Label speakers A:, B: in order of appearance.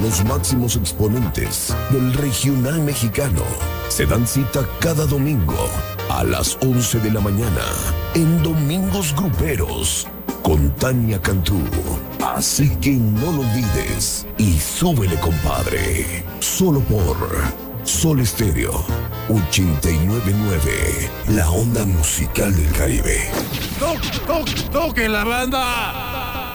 A: Los máximos exponentes del regional mexicano se dan cita cada domingo a las 11 de la mañana en Domingos Gruperos con Tania Cantú. Así que no lo olvides y súbele, compadre. Solo por Sol Estéreo 89.9, la onda musical del Caribe.
B: ¡Toque la banda!